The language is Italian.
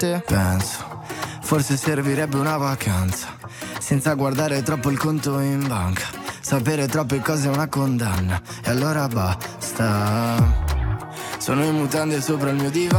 te. Penso, forse servirebbe una vacanza, senza guardare troppo il conto in banca. Sapere troppe cose è una condanna, e allora basta. Sono in mutande sopra il mio divano,